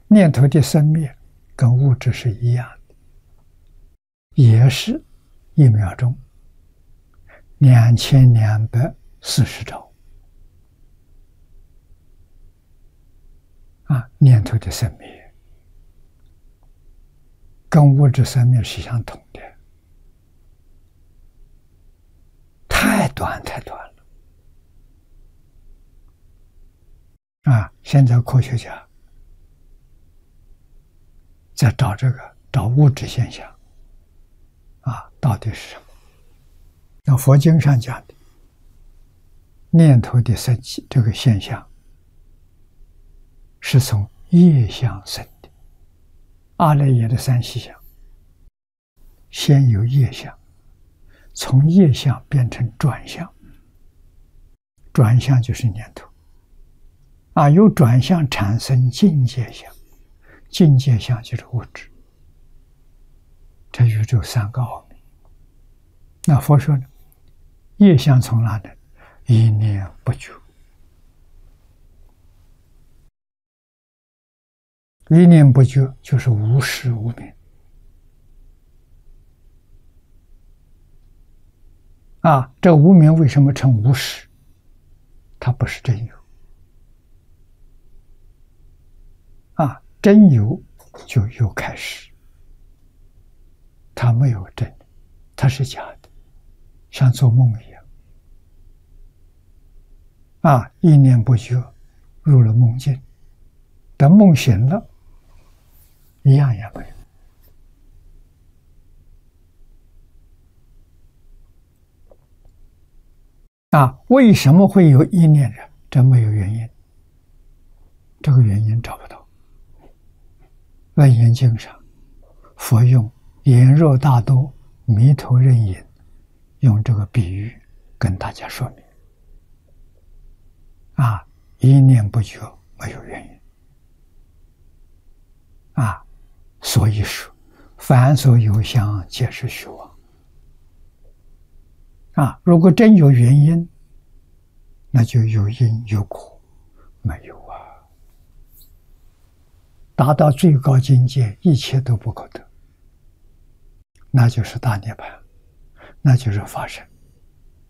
念头的生灭跟物质是一样的，也是1秒钟2240兆念头的生灭跟物质生灭是相同的，太短太短了现在科学家在找物质现象到底是什么？那佛经上讲的念头的生起这个现象是从业相生的，阿赖耶的3细相先有业相，从业相变成转相，转相就是念头由转相产生境界相，境界相就是物质，这宇宙3个奥秘。那佛说呢，业相从哪来？一念不觉，一念不觉就是无始无明这无明为什么称无始？它不是真有真有就有开始，它没有真的，它是假的，像做梦一样一念不觉入了梦境，等梦醒了一样也没有为什么会有一念呢？这没有原因，这个原因找不到。楞严经上佛用眼若大多，迷头认影，用这个比喻跟大家说明一念不觉没有原因所以说凡所有相皆是虚妄如果真有原因，那就有因有果，没有达到最高境界，一切都不可得，那就是大涅槃，那就是法身。